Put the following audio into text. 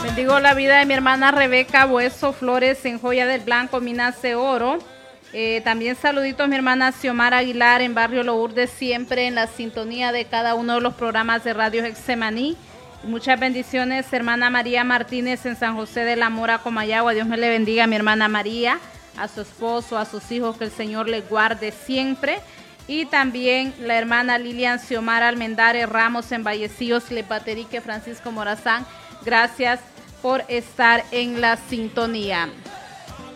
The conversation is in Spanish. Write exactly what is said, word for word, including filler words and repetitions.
Bendigo la vida de mi hermana Rebeca Bueso Flores en Joya del Blanco, Minas de Oro. Eh, también saluditos a mi hermana Xiomara Aguilar en Barrio Lourdes, siempre en la sintonía de cada uno de los programas de Radio Getsemaní. Muchas bendiciones, hermana María Martínez en San José de la Mora, Comayagua. Dios me le bendiga a mi hermana María, a su esposo, a sus hijos, que el Señor les guarde siempre. Y también la hermana Lilian Xiomara Almendares Ramos en Vallecillos, Lepaterique, Francisco Morazán. Gracias por estar en la sintonía.